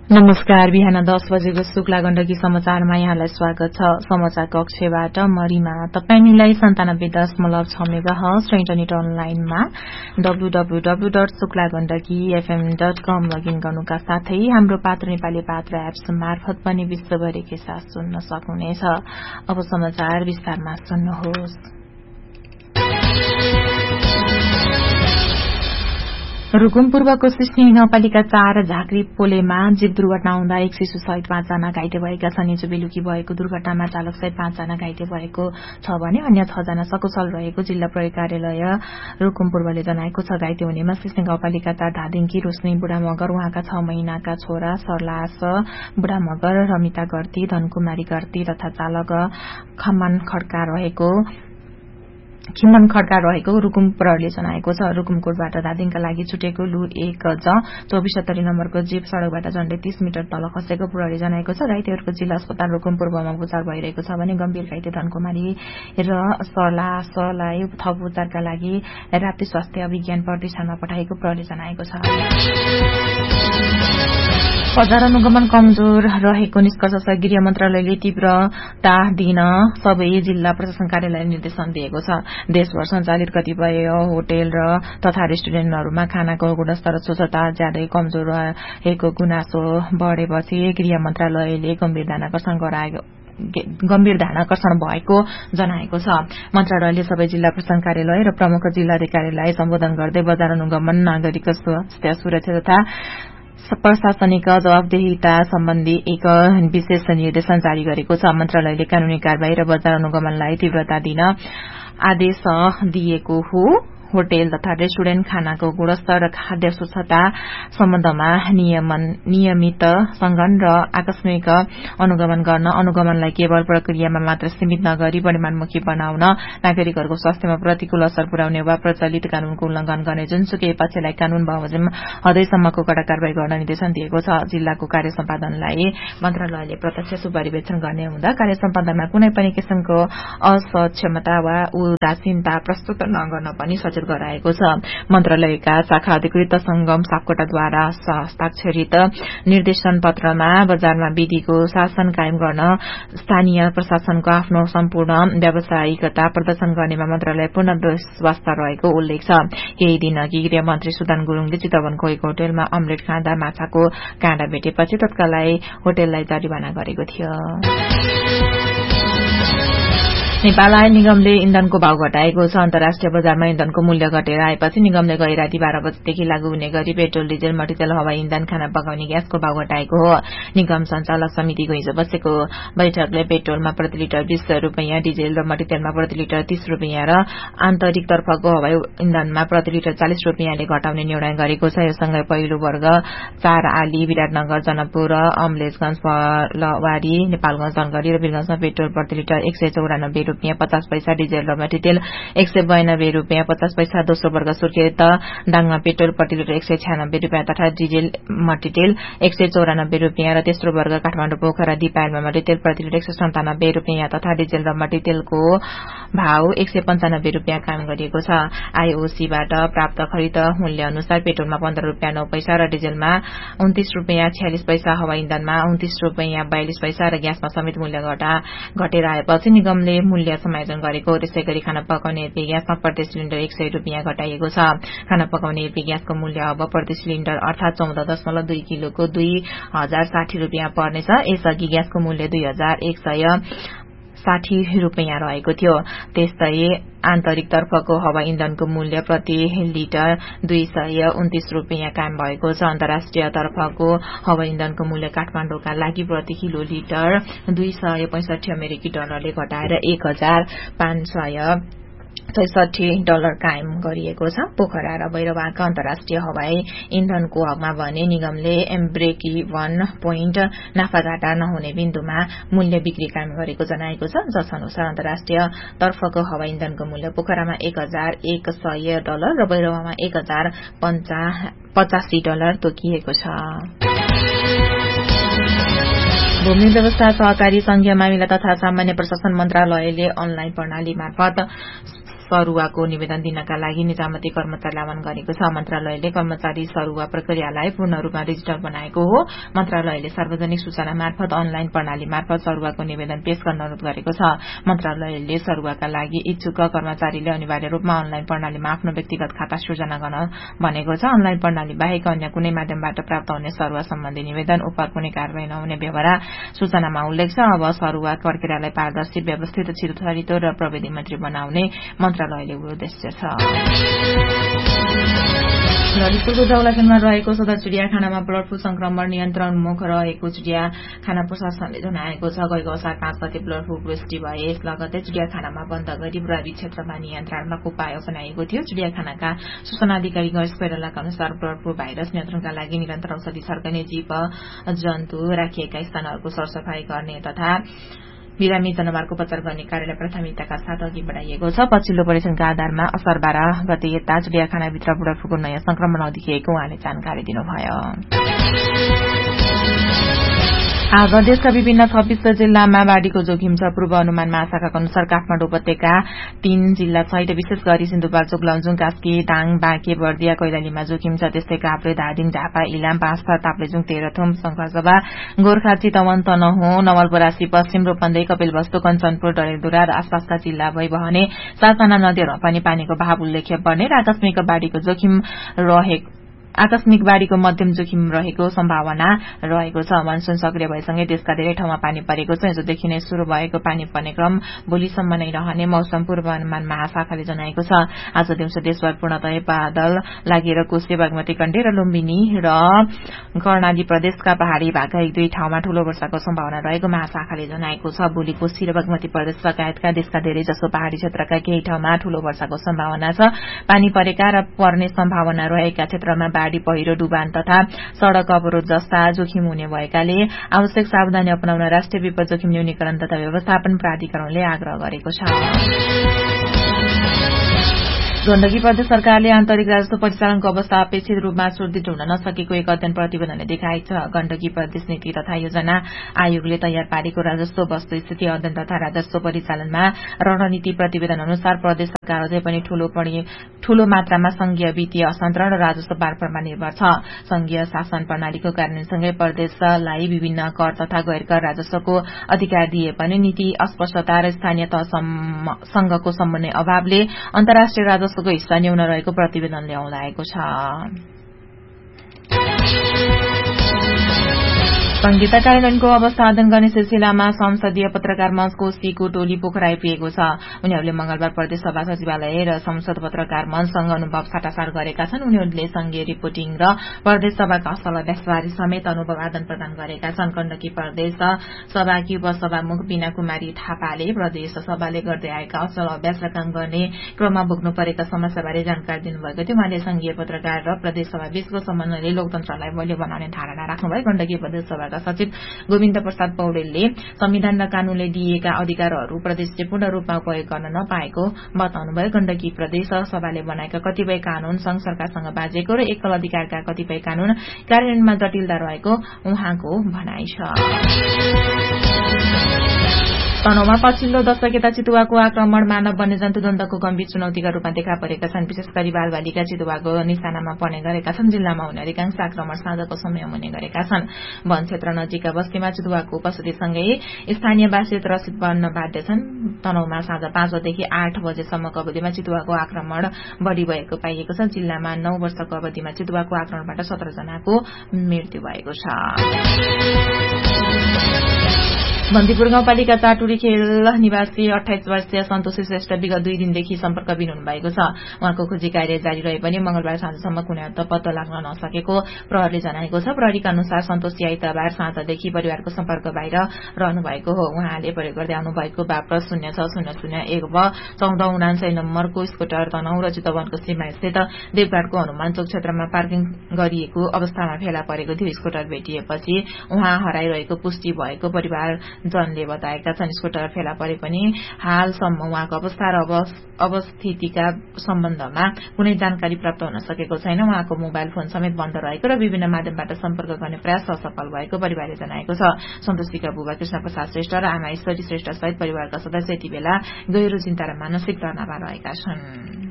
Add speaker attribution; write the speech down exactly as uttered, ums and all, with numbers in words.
Speaker 1: नमस्कार। बिहान दस बजेको शुक्ला गण्डकी समाचारमा यहाँलाई स्वागत छ। समाचार कक्षबाट मरिमा। तपाईलाई सन्तानब्बे दशमलव छ मेगा हर्ज र इन्टरनेट अनलाइनमा W W W dot Shukla Gandaki FM dot com login गर्नुका साथै हाम्रो पात्र नेपाली पात्र एप्स मार्फत पनि विश्वभरिकै साथ सुन्न सक्नुहुनेछ। अब समाचार विस्तारमा सुन्नुहोस्। रुकुम पूर्वको सिस्नी गाउँपालिका चार झाँक्री पोलेमा जीव दुर्घटना हुँदा एक शिशु सहित पाँचजना घाइते भएका छन्। हिजो बेलुकी भएको दुर्घटनामा चालक सहित पाँचजना घाइते भएको छ भने अन्य छजना सकुशल रहेको जिल्ला प्रहरी कार्यालय रुकुम पूर्वले जनाएको छ। घाइते हुनेमा सिस्नी गाउँपालिका चार धादिङकी रोशनी बुढा मगर, उहाँका छ महिनाका छोरा सर्लास बुढा मगर, रमिता गर्ती, धनकुमारी गर्ती तथा चालक खम्मन खड्का रहेको खिमन खड्का रहेको रुकुम प्रहरीले जनाएको छ। रुकुमकोटबाट धादिङका लागि छुटेको लु एक ज चौबिस सत्तरी नम्बरको जीप सड़कबाट झण्डै तीस मिटर तल खसेको प्रहरीले जनाएको छ। घाइतेहरूको जिल्ला अस्पताल रुकुम पूर्वमा उपचार भइरहेको छ भने गम्भीर घाइते धनकुमारी र सर्लासलाई थप उपचारका लागि राप्ती स्वास्थ्य विज्ञान प्रतिष्ठानमा पठाएको प्रहरीले जनाएको छ। बजार अनुगमन कमजोर रहेको निष्कर्ष गृह मन्त्रालयले तीव्रता दिन सबै जिल्ला प्रशासन कार्यालयले निर्देशन दिएको छ। देशभर सञ्चालित कतिपय होटल र तथा रेस्टुरेन्टहरूमा खानाको गुणस्तर र स्वच्छता ज्यादै कमजोर रहेको गुनासो बढ़ेपछि गृह मन्त्रालयले गम्भीर ध्यान आकर्षण गराएको गम्भीर ध्यान आकर्षण भएको जनाएको छ। मन्त्रालयले सबै जिल्ला प्रशासन कार्यालय र प्रमुख जिल्लाधिकारीलाई सम्बोधन गर्दै बजार अनुगमन, नागरिक स्वास्थ्य सुरक्षा तथा प्रशासनिक जवाबदेहिता सम्बन्धी एक विशेष निर्देशन जारी गरेको छ। मन्त्रालयले कानूनी कार्यवाही र बजार अनुगमनलाई तीव्रता दिन आदेश दिएको हो। होटल तथा रेस्टुरेन्ट खानाको गुणस्तर र खाद्य स्वच्छता सम्बन्धमा नियमित संगन र आकस्मिक अनुगमन गर्न, अनुगमनलाई केवल प्रक्रियामा मात्र सीमित नगरी परिमाणमुखी बनाउन, नागरिकहरूको स्वास्थ्यमा प्रतिकूल असर पुर्याउने वा प्रचलित कानूनको उल्लंघन गर्ने जुनसुकै पक्षलाई कानून बमोजिम हदैसम्मको कड़ा कार्यवाही गर्न निर्देशन दिएको छ। जिल्लाको कार्य सम्पादनलाई मन्त्रालयले प्रत्यक्ष सुपरिवेक्षण गर्ने हुँदा कार्य सम्पादनमा कुनै पनि किसिमको असक्षमता वा उदासीनता प्रस्तुत नगर्न पनि गराएको छ। मन्त्रालयका शाखा अधिकृत संगम सापकोटाद्वारा हस्ताक्षरित निर्देशन पत्रमा बजारमा विधिको शासन कायम गर्न स्थानीय प्रशासनको आफ्नो सम्पूर्ण व्यावसायिकता प्रदर्शन गर्नेमा मन्त्रालय पूर्ण विश्वास रहेको उल्लेख छ। केही दिन अघि गृह मन्त्री सुदान गुरूङले चितवनको एक होटलमा अमलेट खाँदा माछाको काँडा भेटेपछि तत्कालै होटललाई जरिवाना गरेको थियो। नेपाल आयल निगमले इन्धनको भाव घटाएको छ। अन्तर्राष्ट्रिय बजारमा इन्धनको मूल्य घटेर आएपछि निगमले गै राति बाह्र बजेदेखि लागू हुने गरी पेट्रोल, डिजेल, मट्टीतेल, हवाई इन्धन, खाना पकाउने ग्यासको भाव घटाएको हो। निगम सञ्चालक समितिको हिजो बसेको बैठकले पेट्रोलमा प्रति लिटर बीस रूपियाँ, डिजेल र मट्टीतेलमा प्रति लिटर तीस रूपियाँ र आन्तरिक तर्फको हवाई इन्धनमा प्रति लिटर चालिस रूपियाँले घटाउने निर्णय गरेको छ। यो सँगै पहिलो वर्ग चार आली, विराटनगर, जनकपुर, अमलेशगंज, फलवारी, नेपालगंज, धनगढ़ी र वीरगंजमा पेट्रोल प्रति लिटर एक सय चौरानब्बे रूपियाँ पचास पैसा, डिजेल र मट्टीतेल एक सय बयानब्बे रूपियाँ पचास पैसा, दोस्रो वर्ग सुर्खेत डाङमा पेट्रोल प्रति लिटर एक सय छयानब्बे रूपियाँ तथा डिजेल मट्टीतेल एक सय चौरानब्बे रूपियाँ र तेस्रो वर्ग काठमाडौँ, पोखरा, दिपायलमा मट्टीतेल प्रति लिटर एक सय सन्तानब्बे रूपियाँ तथा डिजेल र मट्टीतेलको भाव एक सय पञ्चानब्बे रूपियाँ कायम गरिएको छ। आईओसीबाट प्राप्त खरिद मूल्य अनुसार पेट्रोलमा पन्ध्र रूपियाँ नौ पैसा र डिजेलमा उन्तीस रूपियाँ छयालिस पैसा, हवाई इन्धनमा उन्तीस रूपियाँ बयालिस पैसा र ग्यासमा समेत मूल्य घटेर आएपछि निगमले मूल्य समायोजन गरेको। त्यसै गरी खाना पकाउने एलपी ग्यासमा प्रति सिलिण्डर एक सय रूपियाँ घटाइएको छ। खाना पकाउने एलपी ग्यासको मूल्य अब प्रति सिलिण्डर अर्थात चौध दशमलव दुई किलोको दुई हजार साठी रूपियाँ पर्नेछ। यसअघि ग्यासको मूल्य दुई हजार एक सय साठी रूपियाँ रहेको थियो। त्यस्तै आन्तरिक तर्फको हवाई इन्धनको मूल्य प्रति लिटर दुई सय उन्तीस रूपियाँ कायम भएको छ। अन्तर्राष्ट्रिय तर्फको हवाई इन्धनको मूल्य काठमाडौँका लागि प्रति किलो लिटर दुई सय पैंसठी अमेरिकी डलरले घटाएर एक हजार पाँच सय छैसठी डलर कायम गरिएको छ। पोखरा र भैरवाका अन्तर्राष्ट्रिय हवाई इन्धनको हकमा भने निगमले ब्रेकी वन पोइन्ट नाफाघाटा नहुने बिन्दुमा मूल्य बिक्री कायम गरेको जनाएको छ। जस अनुसार अन्तर्राष्ट्रिय तर्फको हवाई इन्धनको मूल्य पोखरामा एक हजार एक सय डलर र भैरवामा एक हजार पचासी डलर तोकिएको छ। भूमि व्यवस्था सहकारी संघीय मामिला तथा सामान्य प्रशासन मन्त्रालयले अनलाइन प्रणाली मार्फत सरुवाको निवेदन दिनका लागि निजामती कर्मचारीलाई आह्वान गरेको छ। मन्त्रालयले कर्मचारी सरुवा प्रक्रियालाई पूर्ण रूपमा डिजिटल बनाएको हो। मन्त्रालयले सार्वजनिक सूचना मार्फत अनलाइन प्रणाली मार्फत सरुवाको निवेदन पेश गर्न अनुरोध गरेको छ। मन्त्रालयले सरुवाका लागि इच्छुक कर्मचारीले अनिवार्य रूपमा अनलाइन प्रणालीमा आफ्नो व्यक्तिगत खाता सृजना गर्न भनेको छ। अनलाइन प्रणाली बाहेक अन्य कुनै माध्यमबाट प्राप्त हुने सरुवा सम्बन्धी निवेदन उप कुनै कारवाही नहुने व्यवहार सूचनामा उल्लेख छ। अब सरुवा प्रक्रियालाई पारदर्शी, व्यवस्थित, छिटो र प्रविधि मन्त्री बनाउने मन्त्रालयले उद्देश्य छ। ललितपुरको जौलाखेलमा रहेको सदर चिड़ियाखानामा बर्ड फ्लू संक्रमण नियन्त्रणमुख रहेको चिड़ियाखाना प्रशासनले जनाएको छ। गएको असार पाँच गते बर्ड फ्लू पुष्टि भए यस लगतै चिड़ियाखानामा बन्द गरी प्रभावित क्षेत्रमा नियन्त्रणमा उपाय अपनाएको थियो। चिड़ियाखानाका सूचना अधिकारी गणेश कोइरालाका अनुसार बर्ड फ्लू भाइरस नियन्त्रणका लागि निरन्तर औषधि छर्कने, जीव जन्तु राखिएका स्थानहरूको सरसफाई गर्ने तथा बिरामी जनावरको उपचार गर्ने कार्यलाई प्राथमिकताका साथ अघि बढ़ाइएको छ। पछिल्लो परीक्षणका आधारमा असार बाह्र गते यता चिड़ियाखानाभित्र बर्ड फ्लूको नयाँ संक्रमण नदेखिएको उहाँले जानकारी दिनुभयो। आज देशका विभिन्न छब्बीस जिल्लामा बाढ़ीको जोखिम छ। पूर्व अनुमान महाशाखाका अनुसार काठमाडौँ उपत्यका तीन जिल्ला सहित विशेष गरी सिन्धुपाल्चोक, लमजुङ, कास्की, दाङ, बाँके, बर्दिया, कैलालीमा जोखिम छ। त्यस्तै काभ्रे, धादिङ, झापा, इलाम, पाँचथर, ताप्लेजुङ, तेह्रथुम, शंखसभा, गोर्खा, चितवन, तनहुँ, नवलपरासी, पश्चिम रूपन्देही, कपिलवस्तु, कञ्चनपुर, डडेलधुरा र आसपासका जिल्ला भई बहने सातजना नदीहरूमा पनि पानीको बहाव उल्लेख्य पर्ने र आकस्मिक बाढ़ीको जोखिम रहेको आकस्मिक बाढ़ीको मध्यम जोखिम रहेको सम्भावना रहेको छ। मनसून सक्रिय भएसँगै देशका धेरै ठाउँमा पानी परेको छ। हिजोदेखि नै शुरू भएको पानी पर्ने क्रम भोलिसम्म नै रहने मौसम पूर्वानुमान महाशाखाले जनाएको छ। आज दिउँसो देशभर पूर्णतया बादल लागेर कोशी, बागमती कण्डी र लुम्बिनी र कर्णाली प्रदेशका पहाड़ी भागका एक दुई ठाउँमा ठूलो वर्षाको सम्भावना रहेको महाशाखाले जनाएको छ। भोलि कोशी र बागमती प्रदेश लगायतका देशका धेरै जसो पहाड़ी क्षेत्रका केही ठाउँमा ठूलो वर्षाको सम्भावना छ। पानी परेका र पर्ने सम्भावना रहेका क्षेत्रमा बाढ़ी, पहिरो, डुबान तथा सड़क अवरोध जस्ता जोखिम हुने भएकाले आवश्यक सावधानी अपनाउन राष्ट्रिय विपद जोखिम न्यूनीकरण तथा व्यवस्थापन प्राधिकरणले आग्रह गरेको छ। गण्डकी प्रदेश सरकारले आन्तरिक राजस्व परिचालनको अवस्था अपेक्षित रूपमा सुदृढ हुन नसकेको एक अध्ययन प्रतिवेदनले देखाएको छ। गण्डकी प्रदेश नीति तथा योजना आयोगले तयार पारेको राजस्व वस्तुस्थिति अध्ययन तथा राजस्व परिचालनमा रणनीति प्रतिवेदन अनुसार प्रदेश सरकार अझै पनि ठूलो मात्रामा संघीय वित्तीय हस्तान्तरण र राजस्व बाँडफाँडमा निर्भर छ। संघीय शासन प्रणालीको कार्यान्वयनसँगै प्रदेशलाई विभिन्न कर तथा गैर कर राजस्वको अधिकार दिए पनि नीति अस्पष्टता र स्थानीय तहसँगको समन्वय अभावले अन्तर्राष्ट्रिय राजस्व को हिस्सा न्यून रहेको प्रतिवेदनले औँल्याएको छ। संहिता कार्यान्वयनको अवस्था अध्ययन गर्ने सिलसिलामा संसदीय पत्रकार मंचको सीको टोली पोखरा आइपुगेको छ। उनीहरूले मंगलबार प्रदेश सभा सचिवालय र संसद पत्रकार मंचसँग अनुभव साटासाट गरेका छन्। उनीहरूले संघीय रिपोर्टिङ र प्रदेश सभाका असल अभ्यासबारे समेत अनुभव आदान प्रदान गरेका छन्। गण्डकी प्रदेश सभाकी उपसभामुख बीना कुमारी थापाले प्रदेश सभाले गर्दै आएका असल अभ्यास र काम गर्ने क्रममा भोग्नु परेका समस्याबारे जानकारी दिनुभएको थियो। उहाँले संघीय पत्रकार र प्रदेश सभा बीचको समन्वयले लोकतन्त्रलाई बलियो बनाउने धारणा राख्नुभयो। गण्डकी प्रदेश सभा सचिव गोविन्द प्रसाद पौडेलले संविधान र कानूनले दिएका अधिकारहरू प्रदेशले पूर्ण रूपमा उपयोग गर्न नपाएको बताउनुभयो। गण्डकी प्रदेश सभाले बनाएका कतिपय कानून संघ सरकारसँग बाजेको र एकल अधिकारका कतिपय कानून कार्यान्वयनमा जटिलता रहेको उहाँको भनाइ छ। तनहुँमा पछिल्लो दशक यता चितुवाको आक्रमण मानव वन्यजन्तु द्वन्द्वको गम्भीर चुनौतीका रूपमा देखा परेका छन्। विशेष गरी बालबालिका चितुवाको निशानामा पर्ने गरेका छन्। जिल्लामा हुने अधिकांश आक्रमण साँझको समय हुने गरेका छन्। वन क्षेत्र नजिकका बस्तीमा चितुवाको उपस्थितिसँगै स्थानीयवासी त्रसित बन्न बाध्य छन्। तनहुँमा साँझ पाँच बजेदेखि आठ बजेसम्मको अवधिमा चितुवाको आक्रमण बढ़ी भएको पाइएको छ। जिल्लामा नौ वर्षको अवधिमा चितुवाको आक्रमणबाट सत्र जनाको मृत्यु भएको छ। बन्दीपुर गाउँपालिका चाटुरी खेल निवासी अठाइस वर्षीय सन्तोषी श्रेष्ठ विगत दुई दिनदेखि सम्पर्कविहीन हुनुभएको छ। उहाँको खोजी कार्य जारी रहे पनि मंगलबार साँझसम्म कुनै पत्ता लाग्न नसकेको प्रहरीले जनाएको छ। प्रहरीका अनुसार सन्तोषी आइतबार साँझदेखि परिवारको सम्पर्क बाहिर रहनु भएको हो। उहाँले प्रयोग गर्दै आउनुभएको बापट शून्य छ शून्य शून्य एक व चौध उनान्सय नम्बरको स्कुटर तनहुँ र चितवनको सीमा स्थित देवघाटको हनुमान चोक क्षेत्रमा पार्किङ गरिएको अवस्थामा फेला परेको थियो। स्कुटर भेटिएपछि उहाँ हराइरहेको पुष्टि भएको परिवार जनले बताएका छन्। स्कुटर फेला परे पनि हालसम्म उहाँको अवस्था र अवस्थितिका सम्बन्धमा कुनै जानकारी प्राप्त हुन सकेको छैन। उहाँको मोबाइल फोन समेत बन्द रहेको र विभिन्न माध्यमबाट सम्पर्क गर्ने प्रयास असफल भएको परिवारले जनाएको छ। सन्तोषीका बुबा कृष्ण प्रसाद श्रेष्ठ र आमा ईश्वरी श्रेष्ठ सहित परिवारका सदस्य यति बेला गहिरो चिन्ता र मानसिक तनावमा रहेका छन्।